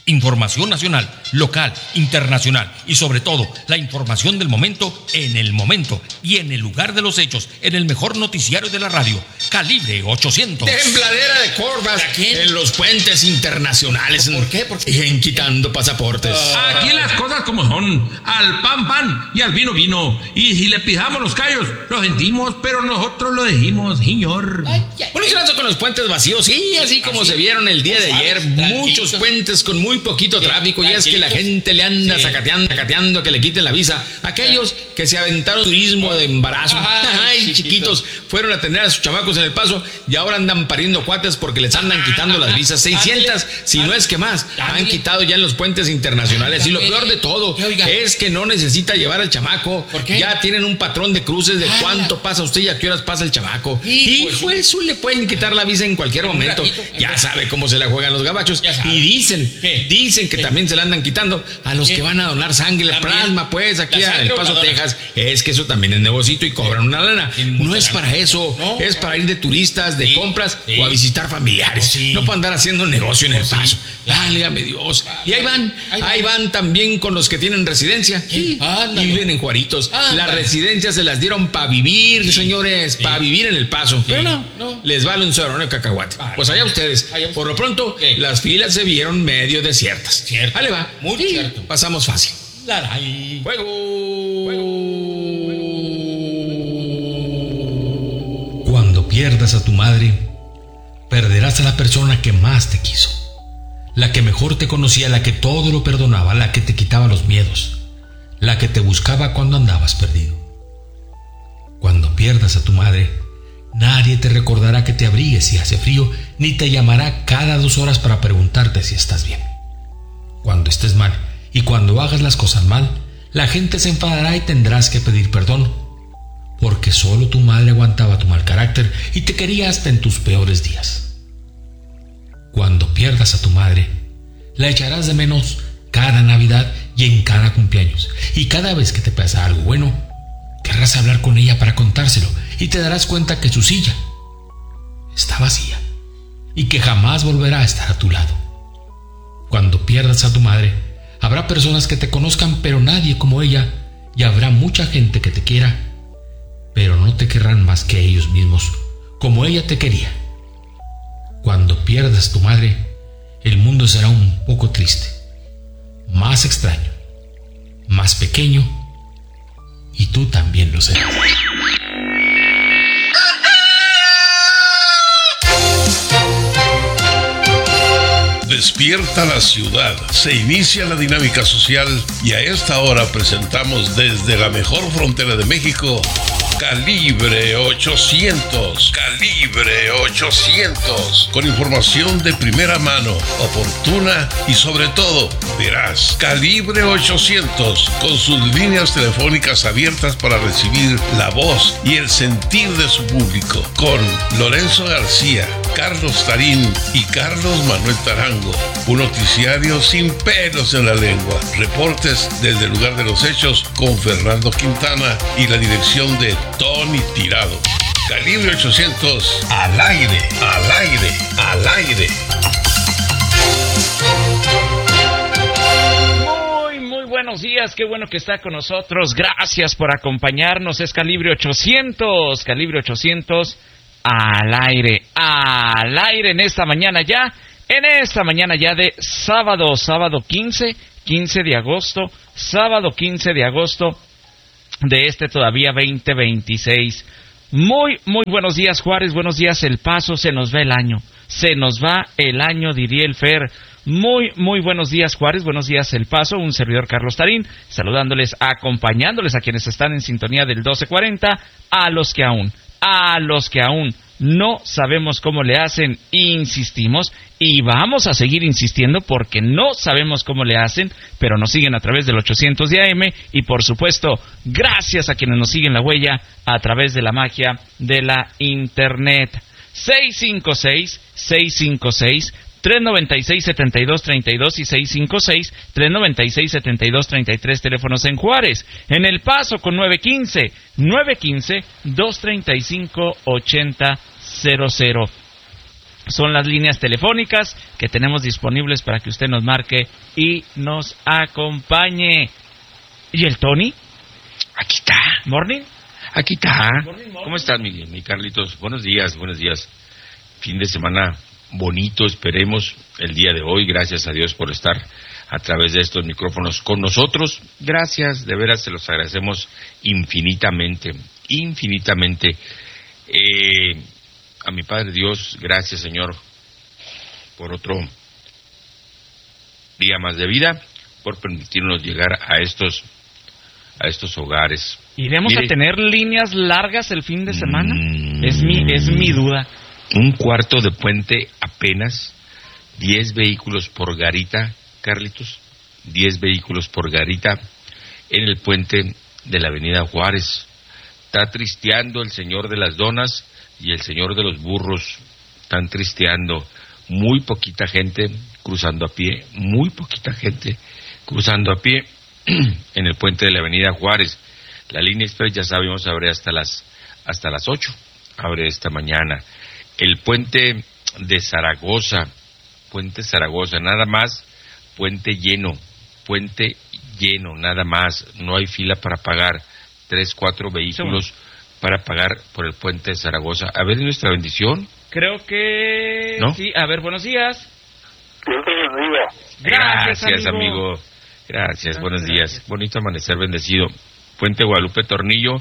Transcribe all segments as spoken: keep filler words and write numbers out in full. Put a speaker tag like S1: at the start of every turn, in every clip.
S1: Información nacional, local, internacional y sobre todo la información del momento en el momento y en el lugar de los hechos en el mejor noticiario de la radio, Calibre ochocientos.
S2: Tembladera de corvas en los puentes internacionales.
S3: ¿Por qué? ¿Por qué?
S2: Y en quitando pasaportes.
S4: Aquí las cosas como son, al pan pan y al vino vino. Y si le pijamos los callos, lo sentimos, pero nosotros lo dijimos, señor.
S2: Bueno, ¿qué pasó con los puentes vacíos? Sí, así como se vieron el día de ayer, muchos puentes con muy poquito tráfico, y es que la gente le anda sacateando, sacateando que le quiten la visa. Aquellos que se aventaron turismo de embarazo, ay, chiquitos, fueron a tener a sus chamacos en El Paso y ahora andan pariendo cuates porque les andan quitando las visas. seiscientas, si no es que más, han quitado ya en los puentes internacionales. Y lo peor de todo es que no necesita llevar al chamaco. Ya tienen un patrón de cruces de cuánto pasa usted y a qué horas pasa el chamaco. Hijo, eso le pueden quitar la visa en cualquier momento. Ya sabe cómo se la juegan los gabachos. Y dicen, dicen que también se la andan quitando a los que van a donar sangre, plasma, pues aquí a El Paso, Texas. Es que eso también es negocito y cobran una lana. No es para eso, es para ir de turistas, de compras o a visitar familiares. No para andar haciendo negocio en El Paso. Válgame Dios. Y ahí van, ahí van también con los que tienen residencia y viven en Juaritos. Las residencias se las dieron para vivir, señores, para vivir en El Paso. Pero no, les vale un sorón de cacahuate. Pues allá ustedes. Por lo pronto, las filas se vieron medio desiertas.
S3: Cierto.
S2: Ahí le va.
S3: Muy
S2: sí,
S3: cierto.
S2: Pasamos fácil.
S3: Laray.
S2: Juego.
S5: Cuando pierdas a tu madre, perderás a la persona que más te quiso, la que mejor te conocía, la que todo lo perdonaba, la que te quitaba los miedos, la que te buscaba cuando andabas perdido. Cuando pierdas a tu madre, nadie te recordará que te abrigues si hace frío, ni te llamará cada dos horas para preguntarte si estás bien. Cuando estés mal y cuando hagas las cosas mal, la gente se enfadará y tendrás que pedir perdón, porque solo tu madre aguantaba tu mal carácter y te quería hasta en tus peores días. Cuando pierdas a tu madre, la echarás de menos cada Navidad y en cada cumpleaños, y cada vez que te pasa algo bueno, querrás hablar con ella para contárselo y te darás cuenta que su silla está vacía y que jamás volverá a estar a tu lado. Cuando pierdas a tu madre, habrá personas que te conozcan, pero nadie como ella, y habrá mucha gente que te quiera, pero no te querrán más que ellos mismos, como ella te quería. Cuando pierdas tu madre, el mundo será un poco triste, más extraño, más pequeño, y tú también lo serás.
S6: Despierta la ciudad, se inicia la dinámica social y a esta hora presentamos desde la mejor frontera de México, Calibre ochocientos. Calibre ochocientos. Con información de primera mano, oportuna y sobre todo veraz. Calibre ochocientos. Con sus líneas telefónicas abiertas para recibir la voz y el sentir de su público. Con Lorenzo García, Carlos Tarín y Carlos Manuel Tarango. Un noticiario sin pelos en la lengua. Reportes desde el lugar de los hechos con Fernando Quintana y la dirección de Tony Tirado. Calibre ochocientos, al aire, al aire, al aire.
S7: Muy, muy buenos días, qué bueno que está con nosotros. Gracias por acompañarnos. Es Calibre ochocientos, Calibre ochocientos, al aire, al aire en esta mañana ya, en esta mañana ya de sábado, sábado quince, quince de agosto, sábado quince de agosto de este todavía veinte veintiséis. Muy, muy buenos días, Juárez, buenos días, El Paso, se nos va el año, se nos va el año, diría el Fer. Muy, muy buenos días, Juárez, buenos días, El Paso, un servidor Carlos Tarín, saludándoles, acompañándoles a quienes están en sintonía del doce cuarenta, a los que aún, a los que aún no sabemos cómo le hacen, insistimos y vamos a seguir insistiendo porque no sabemos cómo le hacen, pero nos siguen a través del ochocientos de A M y por supuesto gracias a quienes nos siguen la huella a través de la magia de la internet. seis cinco seis, seis cinco seis, tres nueve seis, siete dos tres dos y seis cinco seis, tres nueve seis, siete dos tres tres, teléfonos en Juárez. En El Paso con nueve uno cinco, nueve uno cinco, dos tres cinco, ocho cero cero. son las líneas telefónicas que tenemos disponibles para que usted nos marque y nos acompañe. ¿Y el Tony?
S2: Aquí está.
S7: ¿Morning?
S2: Aquí está.
S7: Morning, morning.
S2: ¿Cómo estás, mi, mi Carlitos? Buenos días, buenos días. Fin de semana bonito, esperemos, el día de hoy. Gracias a Dios por estar a través de estos micrófonos con nosotros. Gracias, de veras se los agradecemos infinitamente, infinitamente. Eh, a mi Padre Dios, gracias, Señor, por otro día más de vida, por permitirnos llegar a estos a estos hogares.
S7: ¿Iremos
S2: Mire,
S7: a tener líneas largas el fin de semana?
S2: Mm,
S7: es mi es mi duda.
S2: Un cuarto de puente apenas, diez vehículos por garita, Carlitos, diez vehículos por garita en el puente de la Avenida Juárez. Está tristeando el señor de las donas y el señor de los burros. Están tristeando. Muy poquita gente cruzando a pie, muy poquita gente cruzando a pie en el puente de la Avenida Juárez. La línea express, ya sabemos, abre hasta las hasta las ocho, abre esta mañana. El puente de Zaragoza, puente Zaragoza, nada más, puente lleno, puente lleno, nada más, no hay fila para pagar, tres, cuatro vehículos para pagar por el puente de Zaragoza. A ver, nuestra bendición.
S7: Creo que...
S2: ¿No?
S7: Sí, a ver, buenos días.
S2: Gracias,
S7: Gracias,
S2: amigo.
S7: amigo.
S2: Gracias, buenos
S7: Gracias.
S2: días. Bonito amanecer bendecido. Puente Guadalupe Tornillo,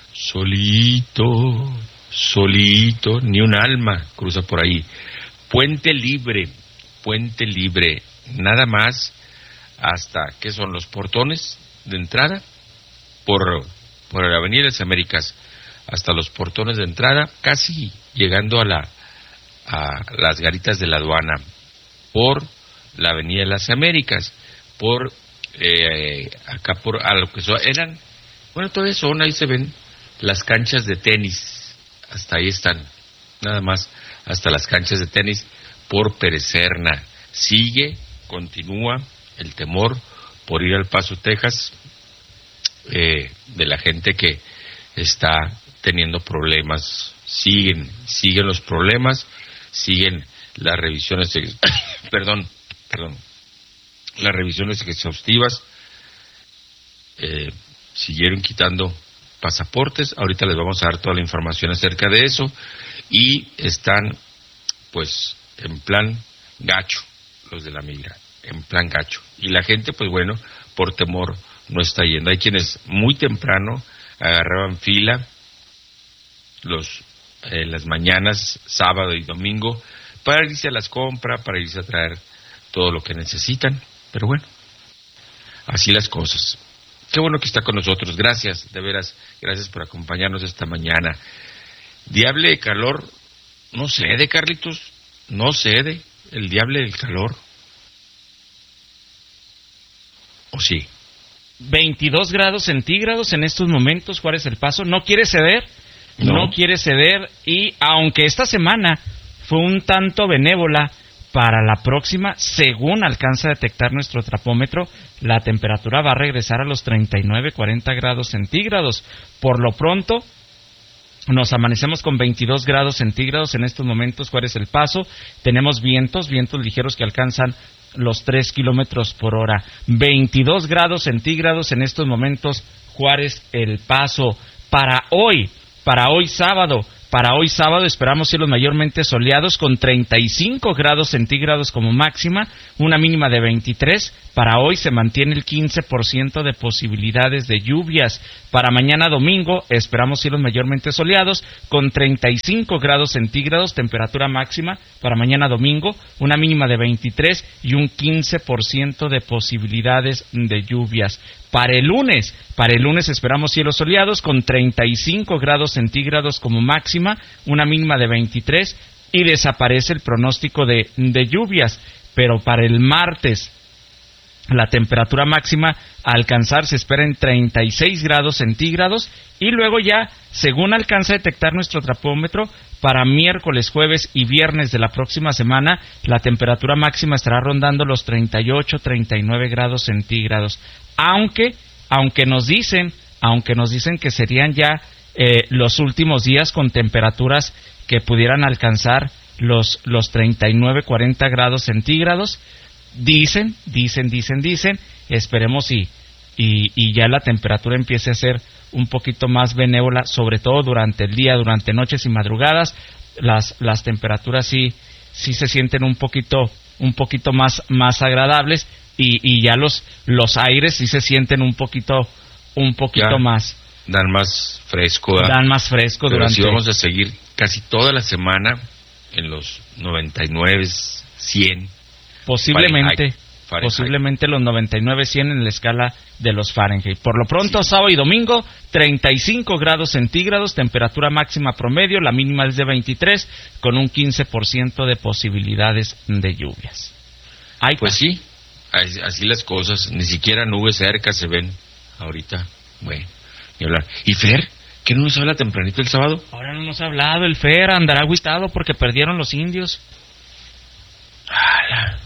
S2: solito, solito, ni un alma cruza por ahí. Puente Libre, Puente Libre, nada más hasta, ¿qué son los portones de entrada? Por, por la Avenida de las Américas, hasta los portones de entrada, casi llegando a la a las garitas de la aduana, por la Avenida de las Américas, por eh, acá por a lo que son, eran, bueno, todavía son, ahí se ven las canchas de tenis, hasta ahí están, nada más, hasta las canchas de tenis por Perecerna. Sigue, continúa el temor por ir al Paso, Texas, eh, de la gente que está teniendo problemas. Siguen, siguen los problemas, siguen las revisiones, ex... perdón, perdón, las revisiones exhaustivas, eh, siguieron quitando pasaportes. Ahorita les vamos a dar toda la información acerca de eso, y están pues en plan gacho los de la migra, en plan gacho, y la gente pues bueno, por temor no está yendo. Hay quienes muy temprano agarraban fila los eh, las mañanas, sábado y domingo, para irse a las compras, para irse a traer todo lo que necesitan, pero bueno, así las cosas. Qué bueno que está con nosotros, gracias, de veras, gracias por acompañarnos esta mañana. Diable de calor, no cede, Carlitos, no cede, el diable del calor. ¿O sí?
S7: veintidós grados centígrados en estos momentos, Juárez El Paso, no quiere ceder, no. no quiere ceder, y aunque esta semana fue un tanto benévola, para la próxima, según alcanza a detectar nuestro trapómetro, la temperatura va a regresar a los treinta y nueve, cuarenta grados centígrados. Por lo pronto, nos amanecemos con veintidós grados centígrados en estos momentos, Juárez El Paso. Tenemos vientos, vientos ligeros que alcanzan los tres kilómetros por hora. veintidós grados centígrados en estos momentos, Juárez El Paso. Para hoy, para hoy sábado, Para hoy sábado esperamos cielos mayormente soleados con treinta y cinco grados centígrados como máxima, una mínima de veintitrés. Para hoy se mantiene el quince por ciento de posibilidades de lluvias. Para mañana domingo esperamos cielos mayormente soleados con treinta y cinco grados centígrados, temperatura máxima para mañana domingo, una mínima de veintitrés y un quince por ciento de posibilidades de lluvias. Para el lunes, para el lunes esperamos cielos soleados con treinta y cinco grados centígrados como máxima, una mínima de veintitrés y desaparece el pronóstico de, de lluvias. Pero para el martes, la temperatura máxima a alcanzar se espera en treinta y seis grados centígrados y luego ya, según alcanza a detectar nuestro trapómetro, para miércoles, jueves y viernes de la próxima semana, la temperatura máxima estará rondando los treinta y ocho, treinta y nueve grados centígrados. Aunque, aunque nos dicen, aunque nos dicen que serían ya eh, los últimos días con temperaturas que pudieran alcanzar los, los treinta y nueve, cuarenta grados centígrados. Dicen, dicen, dicen, dicen, esperemos y, y, y ya la temperatura empiece a ser un poquito más benévola, sobre todo durante el día, durante noches y madrugadas. Las, las temperaturas sí, sí se sienten un poquito, un poquito más, más agradables, y, y ya los, los aires sí se sienten un poquito, un poquito
S2: ya
S7: más.
S2: Dan más fresco. ¿eh?
S7: Dan más fresco.
S2: Pero
S7: durante.
S2: sí vamos a seguir casi toda la semana en los noventa y nueve, cien.
S7: Posiblemente,
S2: Fahrenheit. Fahrenheit.
S7: posiblemente los noventa y nueve, cien en la escala de los Fahrenheit. Por lo pronto, sí. Sábado y domingo, treinta y cinco grados centígrados, temperatura máxima promedio, la mínima es de veintitrés, con un quince por ciento de posibilidades de lluvias.
S2: Ay, pues sí, así las cosas, ni siquiera nubes cerca se ven ahorita. Bueno, ni hablar. ¿Y Fer? ¿Qué no nos habla tempranito el sábado?
S7: Ahora no nos ha hablado, el Fer andará agüitado porque perdieron los indios.
S2: ¡Hala!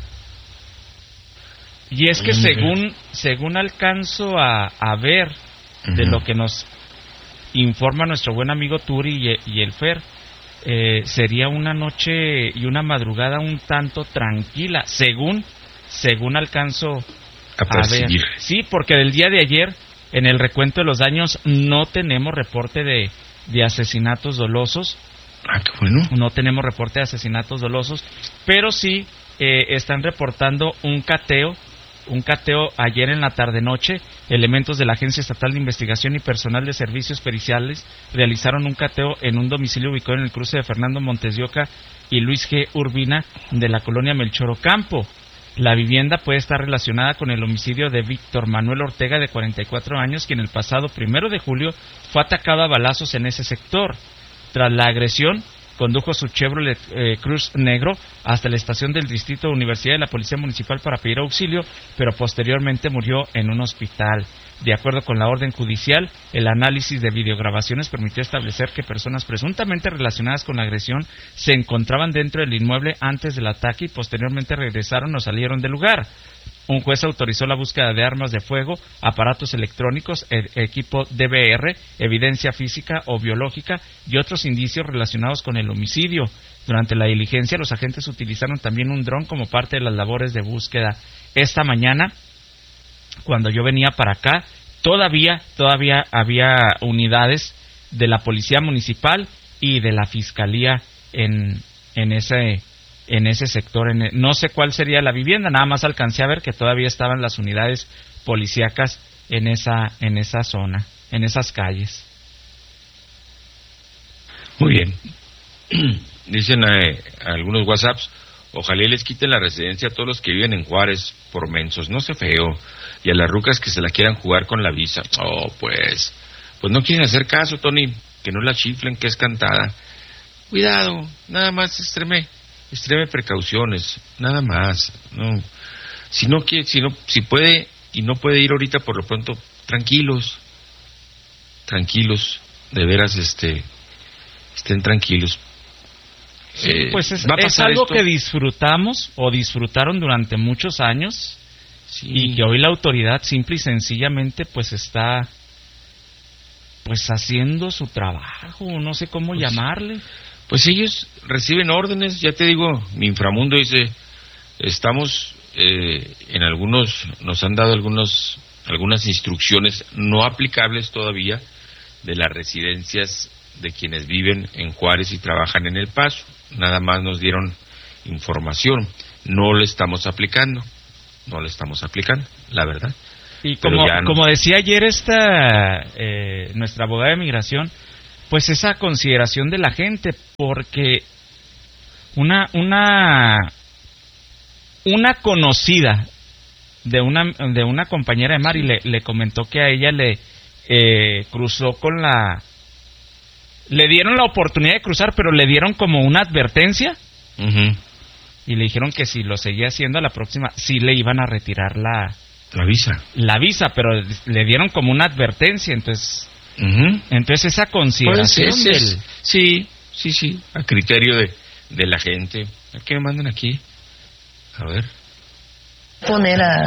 S7: Y es que según según alcanzo a, a ver uh-huh. de lo que nos informa nuestro buen amigo Turi y, y el Fer, eh, sería una noche y una madrugada un tanto tranquila, según según alcanzo
S2: a, a ver.
S7: Sí, porque del día de ayer, en el recuento de los daños, no tenemos reporte de, de asesinatos dolosos.
S2: Ah, qué bueno.
S7: No tenemos reporte de asesinatos dolosos, pero sí eh, están reportando un cateo, un cateo ayer en la tarde-noche. Elementos de la Agencia Estatal de Investigación y personal de servicios periciales realizaron un cateo en un domicilio ubicado en el cruce de Fernando Montes de Oca y Luis G. Urbina de la colonia Melchor Ocampo. La vivienda puede estar relacionada con el homicidio de Víctor Manuel Ortega, de cuarenta y cuatro años, quien el pasado primero de julio fue atacado a balazos en ese sector. Tras la agresión, condujo su Chevrolet eh, Cruz negro hasta la estación del Distrito de Universidad de la Policía Municipal para pedir auxilio, pero posteriormente murió en un hospital. De acuerdo con la orden judicial, el análisis de videograbaciones permitió establecer que personas presuntamente relacionadas con la agresión se encontraban dentro del inmueble antes del ataque y posteriormente regresaron o salieron del lugar. Un juez autorizó la búsqueda de armas de fuego, aparatos electrónicos, e- equipo D V R, evidencia física o biológica y otros indicios relacionados con el homicidio. Durante la diligencia, los agentes utilizaron también un dron como parte de las labores de búsqueda. Esta mañana, cuando yo venía para acá, todavía, todavía había unidades de la Policía Municipal y de la Fiscalía en, en ese... en ese sector. En el, no sé cuál sería la vivienda, nada más alcancé a ver que todavía estaban las unidades policíacas en esa en esa zona, en esas calles.
S2: Muy bien. Dicen eh, algunos WhatsApps, ojalá les quiten la residencia a todos los que viven en Juárez por mensos, no sé feo, y a las rucas que se la quieran jugar con la visa. Oh, pues, pues no quieren hacer caso, Tony, que no la chiflen, que es cantada. Cuidado, nada más extreme extreme precauciones, nada más. No, si no quiere, si no, si puede y no puede ir ahorita, por lo pronto, tranquilos, tranquilos, de veras, este, estén tranquilos.
S7: Sí, eh, pues es, es algo esto? que disfrutamos o disfrutaron durante muchos años, sí. Y que hoy la autoridad simple y sencillamente pues está pues haciendo su trabajo, no sé cómo pues, llamarle.
S2: Pues ellos reciben órdenes, ya te digo, mi inframundo dice, estamos eh, en algunos, nos han dado algunos, algunas instrucciones no aplicables todavía de las residencias de quienes viven en Juárez y trabajan en El Paso. Nada más nos dieron información, no le estamos aplicando, no le estamos aplicando, la verdad.
S7: Y como, no... como decía ayer esta eh, nuestra abogada de migración, pues esa consideración de la gente, porque una una una conocida de una de una compañera de Mari le, le comentó que a ella le eh, cruzó con la le dieron la oportunidad de cruzar, pero le dieron como una advertencia
S2: uh-huh.
S7: y le dijeron que si lo seguía haciendo a la próxima sí le iban a retirar la
S2: la visa
S7: la visa, pero le dieron como una advertencia, entonces
S2: Uh-huh.
S7: entonces esa consideración
S2: pues es, del... sí, sí, sí, a criterio de, de la gente. ¿A qué me mandan aquí? A ver.
S3: Poner a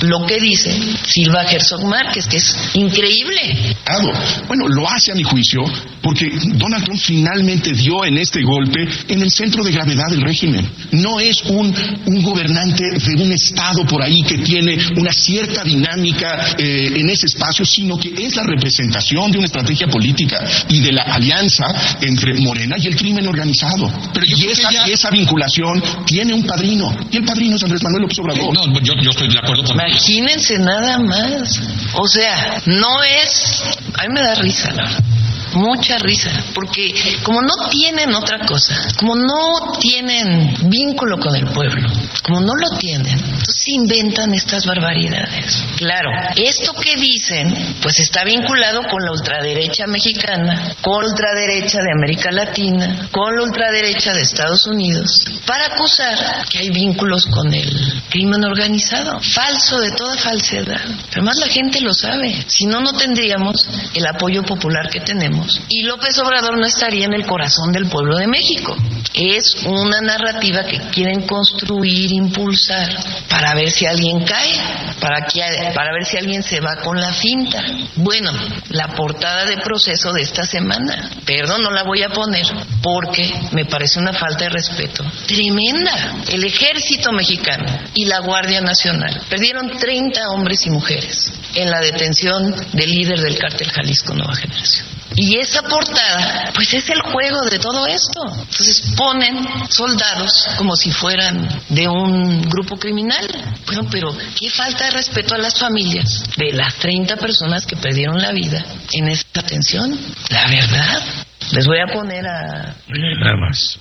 S3: lo que dice Silva Herzog Márquez, que es increíble.
S8: Bueno, lo hace a mi juicio porque Donald Trump finalmente dio en este golpe en el centro de gravedad del régimen. No es un, un gobernante de un estado por ahí que tiene una cierta dinámica eh, en ese espacio, sino que es la representación de una estrategia política y de la alianza entre Morena y el crimen organizado. Pero y, esa, ya... y esa vinculación tiene un padrino, y el padrino es Andrés Manuel López Obrador.
S2: No, yo, yo estoy de acuerdo con...
S3: Imagínense nada más. O sea, no es... A mí me da risa, ¿no? Mucha risa, porque como no tienen otra cosa, como no tienen vínculo con el pueblo, como no lo tienen, entonces inventan estas barbaridades. Claro, esto que dicen, pues está vinculado con la ultraderecha mexicana, con la ultraderecha de América Latina, con la ultraderecha de Estados Unidos, para acusar que hay vínculos con el crimen organizado. Falso de toda falsedad. Además la gente lo sabe. Si no, no tendríamos el apoyo popular que tenemos. Y López Obrador no estaría en el corazón del pueblo de México. Es una narrativa que quieren construir, impulsar, para ver si alguien cae, para, que, para ver si alguien se va con la finta. Bueno, la portada de Proceso de esta semana, perdón, no la voy a poner, porque me parece una falta de respeto tremenda. El Ejército Mexicano y la Guardia Nacional perdieron treinta hombres y mujeres en la detención del líder del cártel Jalisco Nueva Generación. Y esa portada, pues es el juego de todo esto. Entonces ponen soldados como si fueran de un grupo criminal. Bueno, pero qué falta de respeto a las familias de las treinta personas que perdieron la vida en esta detención. La verdad. Les voy a poner a...
S1: Nada más.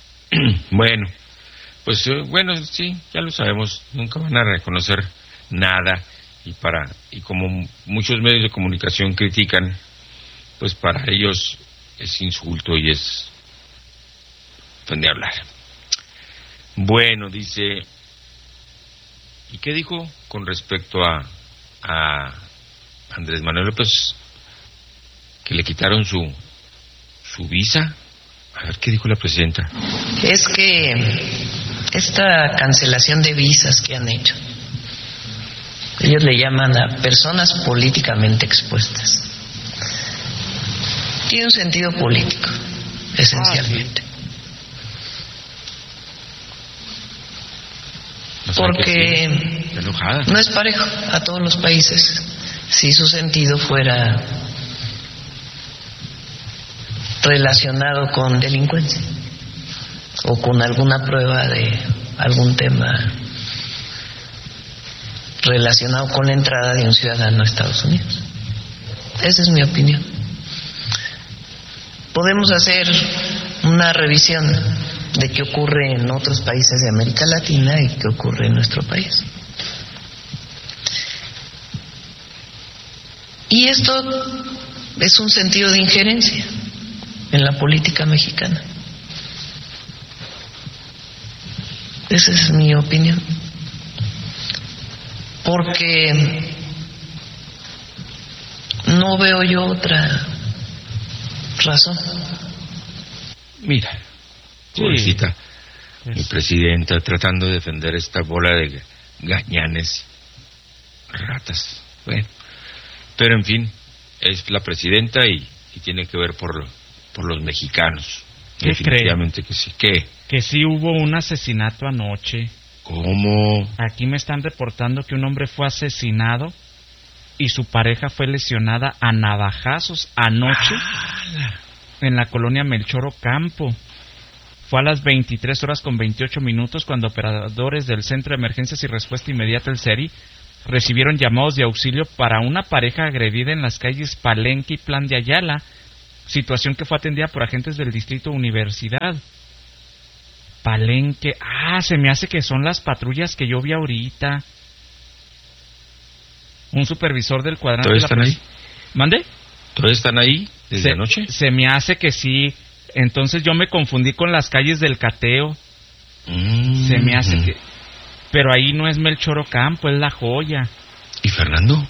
S1: Bueno, pues eh, bueno, sí, ya lo sabemos. Nunca van a reconocer nada. Y para y como muchos medios de comunicación critican, pues para ellos es insulto y es de hablar. Bueno, dice, ¿y qué dijo con respecto a, a Andrés Manuel López? Que le quitaron su su visa. A ver, ¿qué dijo la presidenta?
S3: Es que esta cancelación de visas que han hecho, ellos le llaman a personas políticamente expuestas, tiene un sentido político, esencialmente. Porque no es parejo a todos los países. Si su sentido fuera relacionado con delincuencia o con alguna prueba de algún tema relacionado con la entrada de un ciudadano a Estados Unidos. Esa es mi opinión. Podemos hacer una revisión de qué ocurre en otros países de América Latina y qué ocurre en nuestro país. Y esto es un sentido de injerencia en la política mexicana. Esa es mi opinión. Porque no veo yo otra razón.
S1: Mira, pobrecita, sí, mi presidenta tratando de defender esta bola de gañanes, ratas, bueno, pero en fin, es la presidenta y, y tiene que ver por, lo, por los mexicanos.
S7: ¿Qué
S1: definitivamente cree? Que sí. ¿Qué?
S7: Que sí hubo un asesinato anoche.
S1: ¿Cómo?
S7: Aquí me están reportando que un hombre fue asesinado y su pareja fue lesionada a navajazos anoche ¡Ah! En la colonia Melchor Ocampo. Fue a las veintitrés horas con veintiocho minutos cuando operadores del Centro de Emergencias y Respuesta Inmediata, el CERI, recibieron llamados de auxilio para una pareja agredida en las calles Palenque y Plan de Ayala, situación que fue atendida por agentes del Distrito Universidad. Palenque, ah, se me hace que son las patrullas que yo vi ahorita. Un supervisor del cuadrante.
S1: ¿Todos están ahí?
S7: ¿Mande?
S1: ¿Todos están ahí desde
S7: se,
S1: anoche?
S7: Se me hace que sí. Entonces yo me confundí con las calles del Cateo. Mm. Se me hace que... Pero ahí no es Melchor Ocampo, es La Joya.
S1: ¿Y Fernando?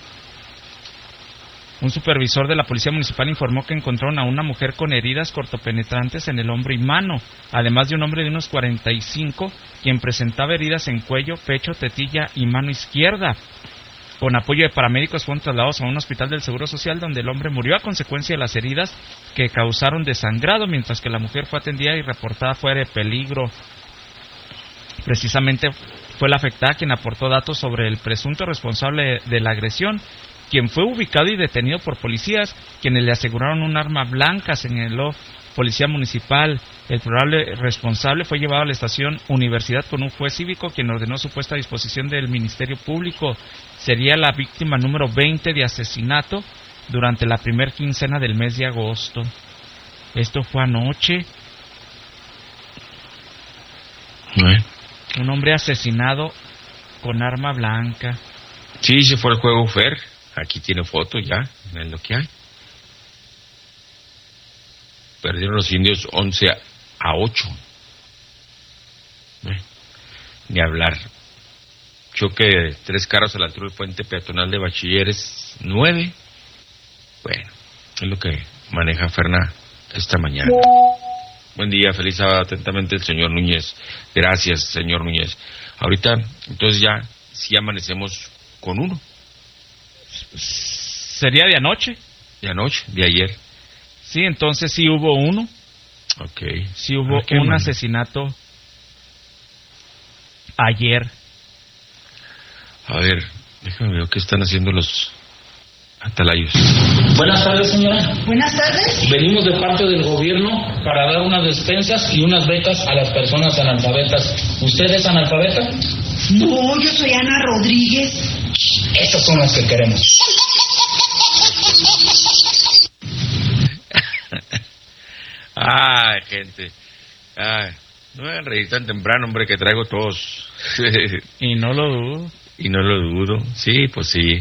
S7: Un supervisor de la Policía Municipal informó que encontraron a una mujer con heridas cortopenetrantes en el hombro y mano, además de un hombre de unos cuarenta y cinco, quien presentaba heridas en cuello, pecho, tetilla y mano izquierda. Con apoyo de paramédicos fueron trasladados a un hospital del Seguro Social, donde el hombre murió a consecuencia de las heridas que causaron desangrado, mientras que la mujer fue atendida y reportada fuera de peligro. Precisamente fue la afectada quien aportó datos sobre el presunto responsable de la agresión, quien fue ubicado y detenido por policías, quienes le aseguraron un arma blanca, señaló Policía Municipal. El probable responsable fue llevado a la estación Universidad con un juez cívico, quien ordenó su puesta a disposición del Ministerio Público. Sería la víctima número veinte de asesinato durante la primer quincena del mes de agosto. Esto fue anoche.
S1: Bueno.
S7: Un hombre asesinado con arma blanca.
S1: Sí, se fue al juego Fer. Aquí tiene foto ya, es lo que hay. Perdieron los indios once a ocho. Bueno, ni hablar. Choque de tres carros a la altura del puente peatonal de Bachilleres nueve. Bueno, es lo que maneja Ferna esta mañana. Buen día, feliz sábado, atentamente el señor Núñez. Gracias, señor Núñez. Ahorita, entonces ya, sí amanecemos con uno.
S7: ¿Sería de anoche?
S1: De anoche, de ayer.
S7: Sí, entonces sí hubo uno.
S1: Ok.
S7: Sí hubo
S1: Ah,
S7: un
S1: mal.
S7: asesinato ayer.
S1: A ver, déjame ver qué están haciendo los atalayos.
S9: Buenas tardes, señora.
S10: Buenas tardes.
S9: Venimos de parte del gobierno para dar unas despensas y unas becas a las personas analfabetas. ¿Usted es analfabeta?
S10: No, yo soy Ana Rodríguez.
S9: Esas son las que queremos.
S1: Ay, gente. Ay, no me hagan reír tan temprano, hombre, que traigo tos.
S7: Y no lo dudo.
S1: Y no lo dudo. Sí, pues sí.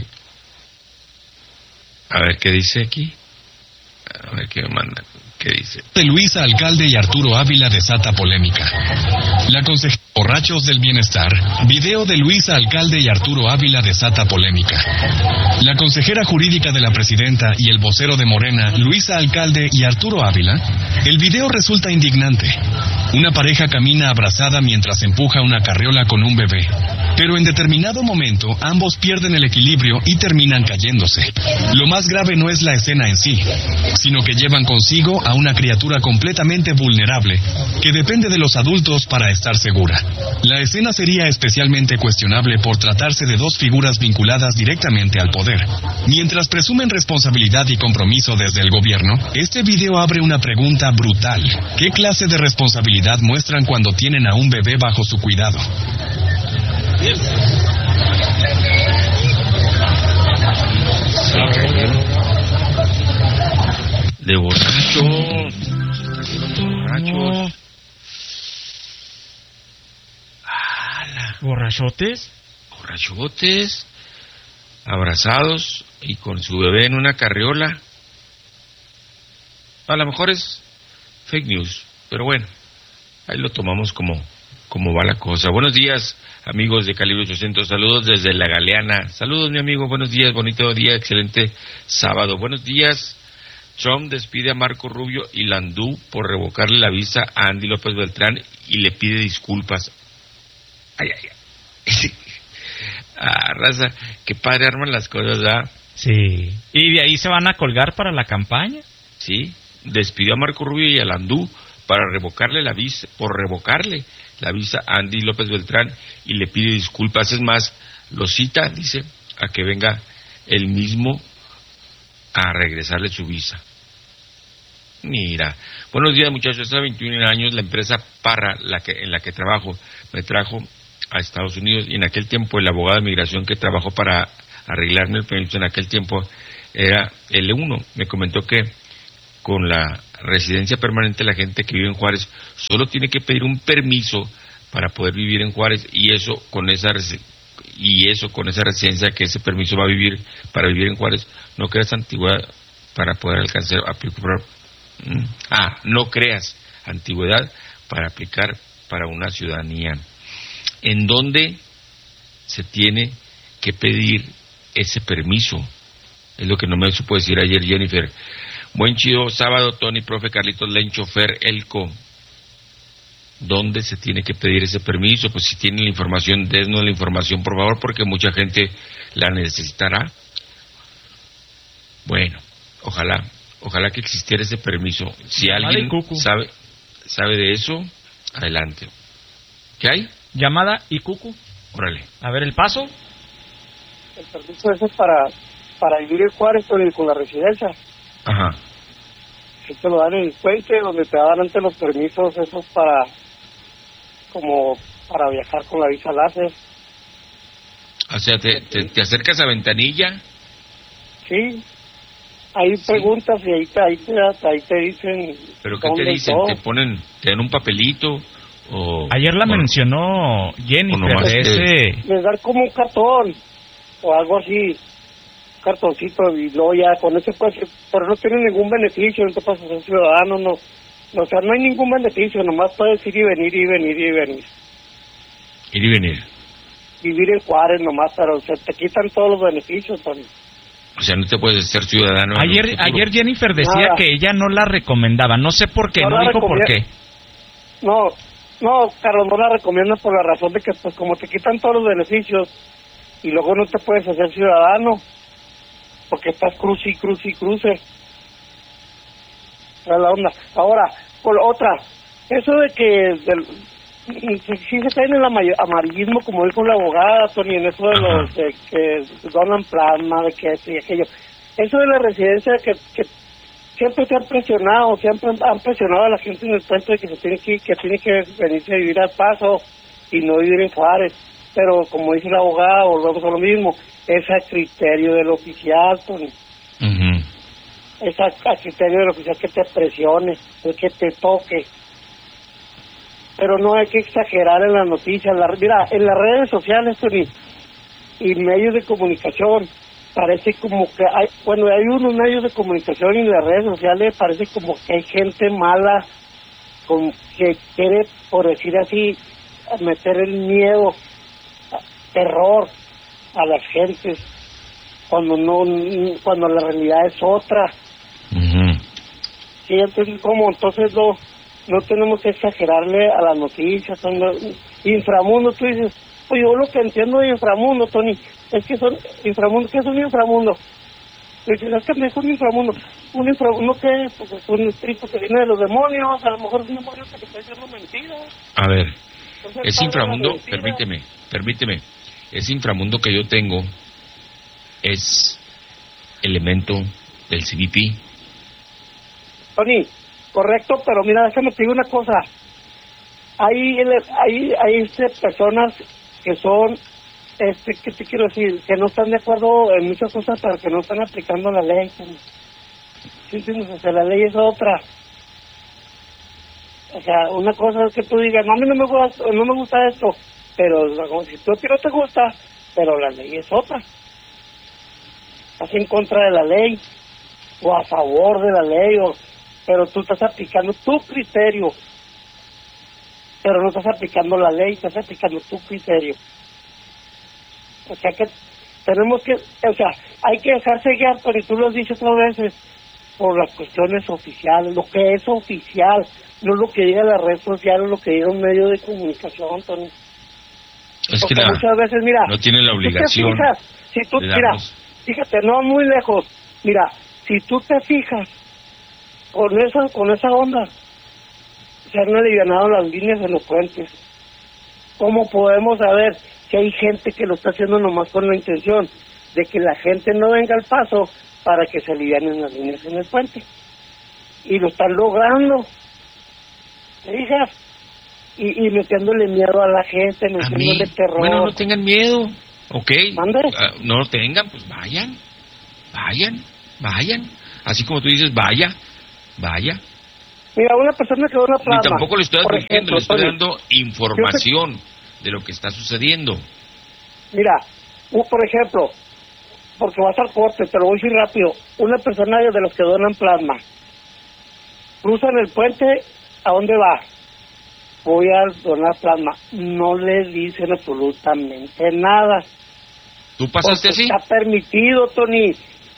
S1: A ver qué dice aquí. A ver qué me manda. ¿Qué dice?
S11: De Luisa Alcalde y Arturo Ávila desata polémica. La consejera Borrachos del Bienestar. Video de Luisa Alcalde y Arturo Ávila desata polémica. La consejera jurídica de la presidenta y el vocero de Morena, Luisa Alcalde y Arturo Ávila. El video resulta indignante. Una pareja camina abrazada mientras empuja una carriola con un bebé. Pero en determinado momento ambos pierden el equilibrio y terminan cayéndose. Lo más grave no es la escena en sí, sino que llevan consigo a una criatura completamente vulnerable que depende de los adultos para estar segura. La escena sería especialmente cuestionable por tratarse de dos figuras vinculadas directamente al poder. Mientras presumen responsabilidad y compromiso desde el gobierno, este video abre una pregunta brutal. ¿Qué clase de responsabilidad muestran cuando tienen a un bebé bajo su cuidado?
S1: De borrachos. De borrachos. ¡Hala!
S7: ¿Borrachotes?
S1: Borrachotes. Abrazados y con su bebé en una carriola. A lo mejor es fake news, pero bueno, ahí lo tomamos como, como va la cosa. Buenos días, amigos de Calibre ochocientos. Saludos desde La Galeana. Saludos, mi amigo. Buenos días, bonito día, excelente sábado. Buenos días. Trump despide a Marco Rubio y Landú por revocarle la visa a Andy López Beltrán y le pide disculpas. Ay, ay, ay. Ah, raza, qué padre arman las cosas, ¿verdad?
S7: Sí. ¿Y de ahí se van a colgar para la campaña?
S1: Sí, despidió a Marco Rubio y a Landú para revocarle la visa, por revocarle la visa a Andy López Beltrán y le pide disculpas. Es más, lo cita, dice, a que venga él mismo a regresarle su visa. Mira, buenos días, muchachos. Hace veintiún años la empresa Parra, la que, en la que trabajo, me trajo a Estados Unidos, y en aquel tiempo el abogado de migración que trabajó para arreglarme el permiso en aquel tiempo era L uno. Me comentó que con la residencia permanente la gente que vive en Juárez solo tiene que pedir un permiso para poder vivir en Juárez, y eso con esa y eso con esa residencia, que ese permiso va a vivir para vivir en Juárez, no creas antigüedad para poder alcanzar aplicar ah no creas antigüedad para aplicar para una ciudadanía. ¿En dónde se tiene que pedir ese permiso? Es lo que no me supo decir ayer Jennifer. Buen chido sábado, Tony, profe, Carlitos, Lencho, Fer, Elco. dónde se tiene que pedir ese permiso. Pues si tienen la información, denos la información, por favor, porque mucha gente la necesitará. Bueno, ojalá, ojalá que existiera ese permiso. Si alguien sabe, sabe de eso, adelante. ¿Qué hay?
S7: Llamada y cucu.
S1: Órale.
S7: A ver el paso.
S12: El permiso ese es para, para vivir en Juárez con la residencia.
S1: Ajá.
S12: Que te lo dan en el puente, donde te dan antes los permisos esos para, como para viajar con la visa láser.
S1: O sea, te, te, te acercas a ventanilla.
S12: Sí. Ahí sí. Preguntas y ahí te, ahí te, ahí te dicen.
S1: ¿Pero qué te dicen? ¿Te ponen, te dan un papelito? O,
S7: Ayer la
S1: bueno,
S7: mencionó Jennifer de ese...
S12: Les dan como un cartón o algo así, un cartoncito, y luego ya con ese pues, pero no tiene ningún beneficio, no te pasas ser ciudadano, no, no, o sea, no hay ningún beneficio, nomás puedes ir y venir y venir y venir.
S1: Ir y venir.
S12: Vivir en Juárez nomás, pero se te quitan todos los beneficios, Tony.
S1: O sea, no te puedes ser ciudadano.
S7: Ayer, ayer Jennifer decía Nada. que ella no la recomendaba, no sé por qué, no, no dijo por qué.
S12: No, no, Carlos, no la recomiendo por la razón de que, pues, como te quitan todos los beneficios y luego no te puedes hacer ciudadano porque estás cruce y cruce y cruce. Esa es la onda. Ahora, por otra, eso de que del, sí se cae en el amarillismo, como dijo la abogada, Tony, en eso de Ajá. los de que donan plasma, de que esto y aquello. Eso de la residencia que... que siempre se han presionado, siempre han presionado a la gente en el puente de que se tiene que, que tiene que venirse a vivir al Paso y no vivir en Juárez. Pero como dice la abogada, volvemos a lo mismo, es a criterio del oficial, Tony. Uh-huh. Es a, a criterio del oficial que te presione, el que te toque. Pero no hay que exagerar en las noticias. La, mira, en las redes sociales, Tony, y medios de comunicación, parece como que hay, bueno, hay unos medios de comunicación y en las redes sociales parece como que hay gente mala, con, que quiere, por decir así, meter el miedo, terror a las gentes, cuando no, cuando la realidad es otra. Uh-huh. Sí, entonces, ¿cómo? Entonces no, no tenemos que exagerarle a las noticias. Son los, inframundo, tú dices, pues yo lo que entiendo de inframundo, Tony, es que son inframundo. ¿Qué es un inframundo? Dices, es que es un inframundo. ¿Un inframundo qué es? Pues es un espíritu que viene de los demonios. A lo mejor es un demonio que te está diciendo mentiras.
S1: A ver, entonces, ese inframundo, permíteme, permíteme, ese inframundo que yo tengo es elemento del C B P.
S12: Tony, correcto, pero mira, déjame te digo una cosa. Hay, hay, hay este, personas que son, este, ¿qué te quiero decir? Que no están de acuerdo en muchas cosas, pero que no están aplicando la ley. ¿Sí entiendes? O sea, la ley es otra. O sea, una cosa es que tú digas, no, a mí no me gusta, no me gusta esto, pero si tú a ti no te gusta, pero la ley es otra. Estás en contra de la ley, o a favor de la ley, o, pero tú estás aplicando tu criterio. Pero no estás aplicando la ley, estás aplicando tu criterio. O sea que tenemos que, o sea, hay que dejarse guiar, pero tú lo has dicho otras veces, por las cuestiones oficiales, lo que es oficial, no lo que diga la red social, o lo que diga un medio de comunicación, Tony.
S1: Es
S12: Porque
S1: que la,
S12: muchas veces, mira,
S1: no tiene la obligación.
S12: Si tú te fijas, si tú, mira, fíjate, no muy lejos, mira, si tú te fijas con esa, con esa onda, se han alivianado las líneas de los puentes. ¿Cómo podemos saber que hay gente que lo está haciendo nomás con la intención de que la gente no venga al Paso para que se alivianen las líneas en el puente? Y lo están logrando. ¿Te fijas? Y, y metiéndole miedo a la gente, metiéndole terror.
S1: Bueno, no tengan miedo, ¿ok?
S12: ¿Mande?
S1: Uh, no lo tengan, pues vayan, vayan, vayan. Así como tú dices, vaya, vaya.
S12: Mira, una persona que dona plasma.
S1: Y tampoco le estoy advirtiendo, le estoy
S12: Tony,
S1: dando información te... de lo que está sucediendo.
S12: Mira, por ejemplo, porque vas al corte, te lo voy a decir rápido. Una persona de los que donan plasma, cruzan el puente, ¿a dónde va? Voy a donar plasma. No le dicen absolutamente nada.
S1: ¿Tú pasaste así?
S12: Está permitido, Tony.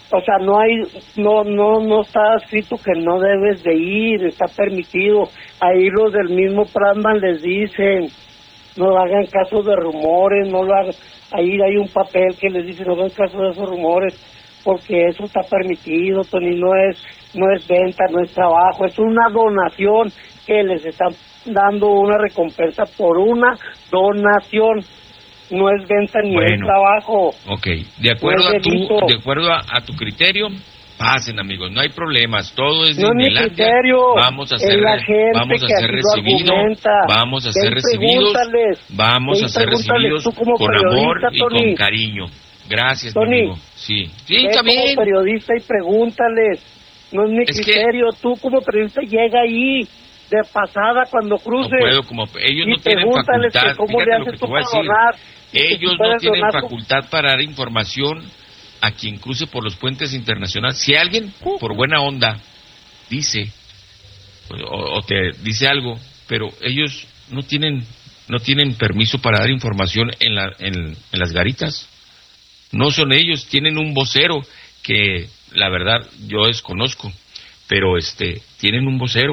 S12: o sea, no hay, no, no, no está escrito que no debes de ir, está permitido. Ahí los del mismo Plasman les dicen, no hagan caso de rumores, no lo hagan. Ahí hay un papel que les dice, no hagan caso de esos rumores, porque eso está permitido, Tony, no es, no es venta, no es trabajo, es una donación que les están dando una recompensa por una donación. No es venta ni
S1: bueno,
S12: es trabajo.
S1: Ok, de acuerdo
S12: no
S1: a
S12: es
S1: tu,
S12: delito.
S1: de acuerdo a, a tu criterio, pasen, amigos, no hay problemas, todo es
S12: No es mi
S1: Disneylandia.
S12: criterio,
S1: Vamos a
S12: es
S1: ser,
S12: la gente
S1: vamos a
S12: que
S1: ser
S12: así lo
S1: recibidos,
S12: argumenta.
S1: vamos a
S12: Ven,
S1: ser recibidos,
S12: pregúntales,
S1: vamos
S12: ven,
S1: a ser
S12: pregúntales
S1: recibidos
S12: tú como
S1: con amor
S12: periodista,
S1: y
S12: Tony.
S1: con cariño. Gracias,
S12: Tony,
S1: mi amigo. Sí, sí,
S12: Ve
S1: está
S12: como
S1: bien.
S12: periodista y pregúntales. No es mi
S1: Es que-
S12: criterio, tú como periodista llega ahí de pasada cuando
S1: No
S12: cruces.
S1: puedo, como ellos
S12: y
S1: no tienen
S12: pregúntales
S1: facultad.
S12: que cómo
S1: Fíjate
S12: le
S1: lo que
S12: haces
S1: te
S12: tú
S1: voy a
S12: para
S1: decir.
S12: donar. y que si
S1: Ellos no
S12: puedes
S1: tienen
S12: donar tu-
S1: facultad para dar información a quien cruce por los puentes internacionales. Si alguien, por buena onda, dice o, o te dice algo, pero ellos no tienen no tienen permiso para dar información en, la, en, en las garitas. No son ellos, tienen un vocero que la verdad yo desconozco, pero este tienen un vocero.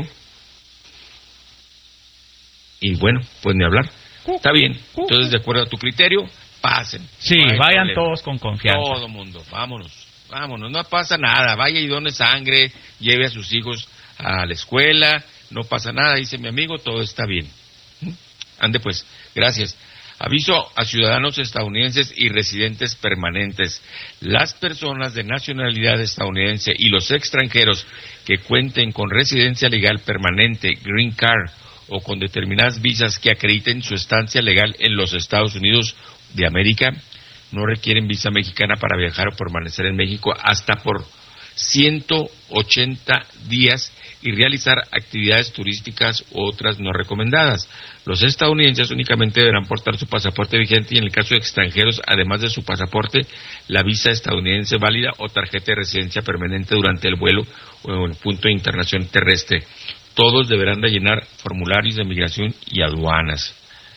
S1: Y bueno, pues ni hablar. Está bien, entonces de acuerdo a tu criterio, pasen.
S7: Sí,
S1: No hay
S7: vayan
S1: problema.
S7: todos con confianza.
S1: Todo mundo, vámonos, vámonos, no pasa nada, vaya y done sangre, lleve a sus hijos a la escuela, no pasa nada, dice mi amigo, todo está bien. ¿Mm? Ande pues, gracias. Aviso a ciudadanos estadounidenses y residentes permanentes. Las personas de nacionalidad estadounidense y los extranjeros que cuenten con residencia legal permanente, Green Card, o con determinadas visas que acrediten su estancia legal en los Estados Unidos de América, no requieren visa mexicana para viajar o permanecer en México hasta por ciento ochenta días y realizar actividades turísticas u otras no recomendadas. Los estadounidenses únicamente deberán portar su pasaporte vigente y en el caso de extranjeros, además de su pasaporte, la visa estadounidense válida o tarjeta de residencia permanente durante el vuelo o en el punto de internación terrestre. Todos deberán de llenar formularios de migración y aduanas.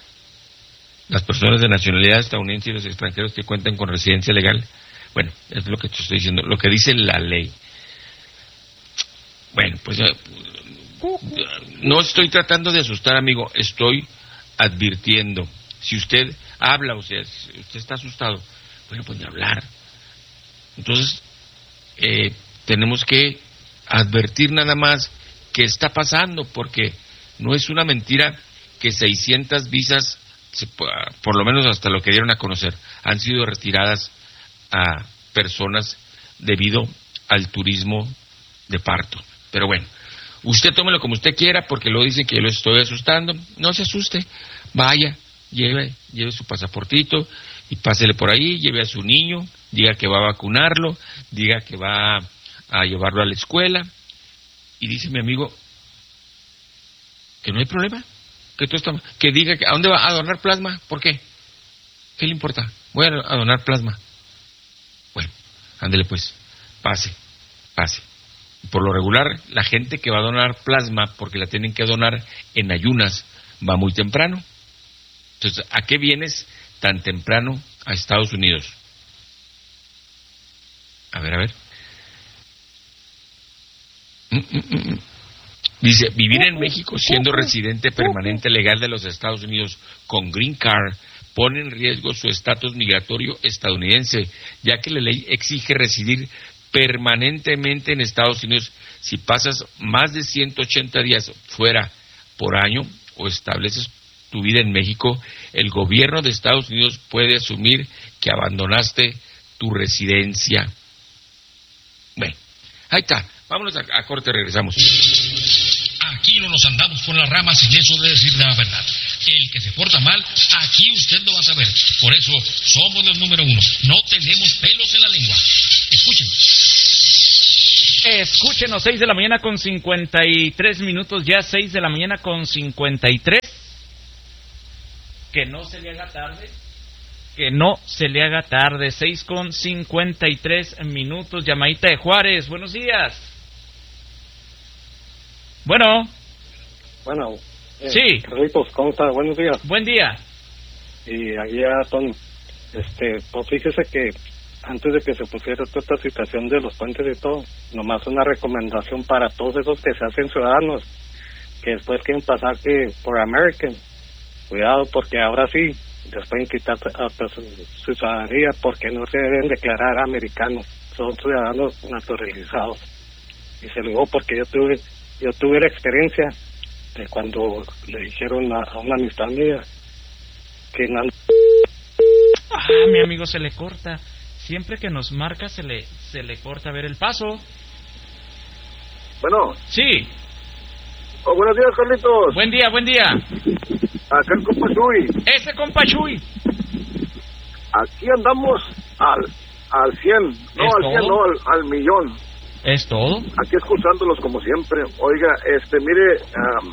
S1: Las personas de nacionalidad estadounidense y los extranjeros que cuenten con residencia legal, bueno, es lo que te estoy diciendo, lo que dice la ley. Bueno, pues eh, no estoy tratando de asustar, amigo, estoy advirtiendo. Si usted habla, o sea, si usted está asustado, bueno, pues ni hablar. Entonces, eh, tenemos que advertir nada más qué está pasando, porque no es una mentira que seiscientas visas, por lo menos hasta lo que dieron a conocer, han sido retiradas a personas debido al turismo de parto. Pero bueno, usted tómelo como usted quiera, porque luego dicen que yo lo estoy asustando. No se asuste, vaya, lleve, lleve su pasaportito y pásele por ahí, lleve a su niño, diga que va a vacunarlo, diga que va a llevarlo a la escuela, y dice mi amigo que no hay problema, que todo está, que diga que a dónde va a donar plasma, ¿por qué? ¿Qué le importa? Voy a donar plasma. Bueno, ándele pues, pase, pase. Por lo regular, la gente que va a donar plasma, porque la tienen que donar en ayunas, va muy temprano. Entonces, ¿a qué vienes tan temprano a Estados Unidos? A ver, a ver. Mm, mm, mm. Dice, vivir en México siendo residente permanente legal de los Estados Unidos con Green Card pone en riesgo su estatus migratorio estadounidense, ya que la ley exige residir permanentemente en Estados Unidos si pasas más de ciento ochenta días fuera por año o estableces tu vida en México. El gobierno de Estados Unidos puede asumir que abandonaste tu residencia. Bueno, ahí está. Vámonos a, a corte, regresamos.
S5: Aquí no nos andamos por las ramas en eso de decir la verdad. El que se porta mal, aquí usted lo va a saber. Por eso somos los número uno. No tenemos pelos en la lengua. Escúchenos.
S7: Escúchenos, seis de la mañana con cincuenta y tres minutos, ya seis de la mañana con cincuenta y tres. Que no se le haga tarde. Que no se le haga tarde, seis con cincuenta y tres minutos. Llamadita de Juárez, buenos días. Bueno.
S13: Bueno. Eh,
S7: sí.
S13: Carlitos, ¿cómo está? Buenos días.
S7: Buen día.
S13: Y aquí ya son, este, pues fíjese que antes de que se pusiera toda esta situación de los puentes y todo, nomás una recomendación para todos esos que se hacen ciudadanos, que después quieren pasar que por American, cuidado porque ahora sí, les pueden quitar a, su, su ciudadanía porque no se deben declarar americanos, son ciudadanos naturalizados. Y se lo digo porque yo tuve, yo tuve la experiencia de cuando le dijeron a, a una amistad mía que no...
S7: Ah, mi amigo se le corta. Siempre que nos marca se le se le corta. A ver el paso.
S14: Bueno.
S7: Sí.
S14: Oh, buenos días, Carlitos.
S7: Buen día, buen día.
S14: Acá el compa Chuy.
S7: Ese compa Chuy.
S14: Aquí andamos al al cien. No, al cien, no, al, al millón.
S7: ¿Es todo?
S14: Aquí escuchándolos como siempre. Oiga, este, mire... Um,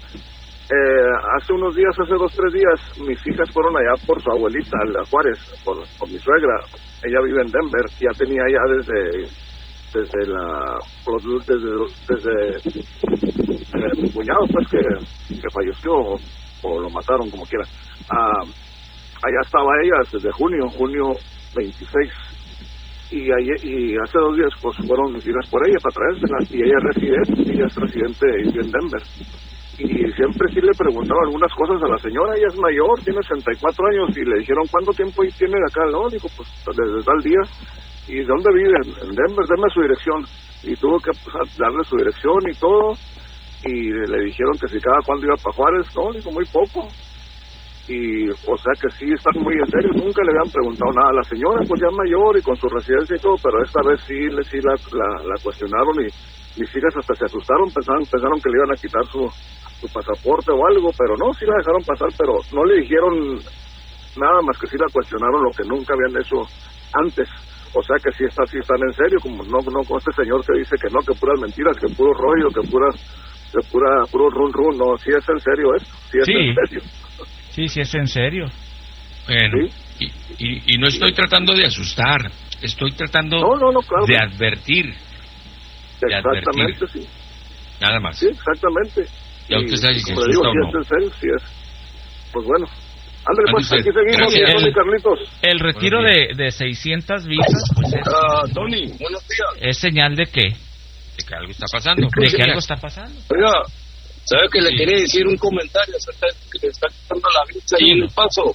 S14: Eh, hace unos días, hace dos, tres días, mis hijas fueron allá por su abuelita, a Juárez, por, por mi suegra. Ella vive en Denver, ya tenía allá desde, desde la, desde, desde, desde mi cuñado, pues, que, que falleció, o, o lo mataron, como quiera. Ah, allá estaba ella desde junio, junio veintiséis. Y, ayer, y hace dos días, pues, fueron mis hijas por ella para traérselas, y ella es residente, ella es residente en Denver. Y siempre sí le preguntaba algunas cosas a la señora, ella es mayor, tiene sesenta y cuatro años, y le dijeron, ¿cuánto tiempo tiene acá? No, dijo, pues desde tal día. ¿Y dónde vive? En Denver, deme su dirección. Y tuvo que pues, darle su dirección y todo, y le dijeron que si cada cuándo iba para Juárez. No, dijo, muy poco. Y, o sea que sí están muy en serio, nunca le habían preguntado nada a la señora, pues ya mayor y con su residencia y todo, pero esta vez sí, le, sí la, la, la cuestionaron, y mis hijas hasta se asustaron, pensaron, pensaron que le iban a quitar su... su pasaporte o algo, pero no, sí la dejaron pasar, pero no le dijeron nada más que sí la cuestionaron lo que nunca habían hecho antes. O sea que sí está, sí están en serio, como no, no con este señor que dice que no, que puras mentiras, que puro rollo, que pura, que pura, puro run run. No, sí es en serio esto, sí es
S7: sí.
S14: en serio.
S7: Sí, sí es en serio.
S1: Bueno,
S14: ¿sí?
S1: y, y, y no estoy tratando de asustar, estoy tratando
S14: no, no, no, claro.
S1: de advertir. De
S14: Exactamente,
S1: advertir.
S14: sí.
S1: Nada más.
S14: Sí, exactamente.
S1: Ya usted sabe si
S14: como
S1: se
S14: le digo,
S1: asusta
S14: si
S1: o no.
S14: es en serio, si es. Pues bueno. Ándale, pues, aquí seguimos,
S7: el,
S14: Tony Carlitos.
S7: El retiro de, de seiscientas visas, pues es,
S14: uh, Tony, buenos días.
S7: ¿Es señal de qué?
S1: De que algo está pasando.
S7: De que algo está pasando.
S15: Oiga, ¿sabe que le
S1: Sí.
S15: quería decir un comentario acerca de que le está quitando la visa
S1: Sí.
S15: ahí en el paso?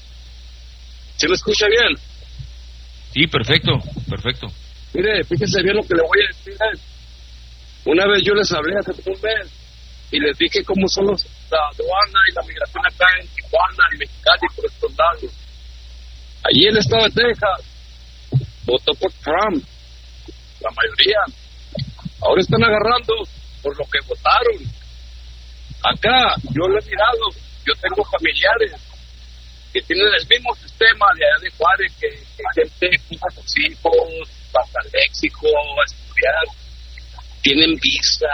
S15: ¿Sí me escucha bien?
S1: Sí, perfecto, perfecto.
S15: Mire, fíjese bien lo que le voy a decir. ¿eh? Una vez yo les hablé hace un mes y les dije cómo son los, la aduana y la migración acá en Tijuana y Mexicali por estos lados. Allí en el estado de Texas votó por Trump, la mayoría. Ahora están agarrando por lo que votaron. Acá yo lo he mirado, yo tengo familiares que tienen el mismo sistema de allá de Juárez, que, que gente cuida a sus hijos, pasa al léxico, a estudiar, tienen visa,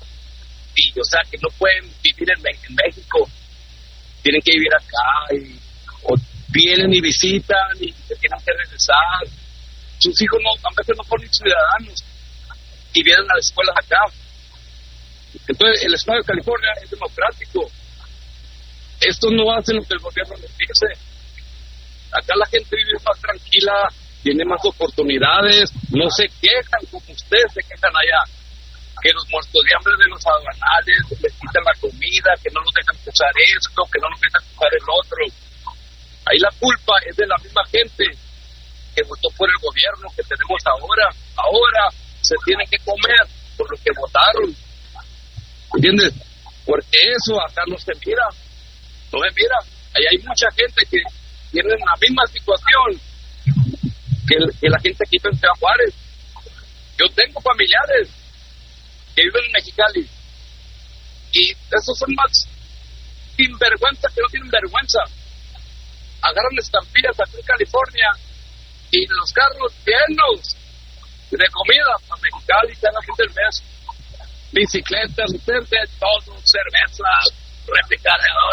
S15: y o sea que no pueden vivir en, en México, tienen que vivir acá, y, o vienen y visitan y se tienen que regresar. Sus hijos no, a veces no son ni ciudadanos y vienen a las escuelas acá. Entonces el estado de California es democrático. Estos no hacen lo que el gobierno les dice. Acá la gente vive más tranquila, tiene más oportunidades, no se quejan como ustedes se quejan allá, que los muertos de hambre de los aduanales les quitan la comida, que no nos dejan usar esto, que no nos dejan usar el otro. Ahí la culpa es de la misma gente que votó por el gobierno que tenemos ahora. Ahora se tienen que comer por lo que votaron. ¿Entiendes? Porque eso acá no se mira. No se mira. Ahí hay mucha gente que tiene la misma situación que, el, que la gente aquí en Ciudad Juárez. Yo tengo familiares que viven en Mexicali y esos son más sinvergüenza que no tienen vergüenza. Agarran estampillas aquí en California y los carros llenos de comida para Mexicali cada fin del mes, bicicletas, ustedes de todo, cervezas, refrigeradores.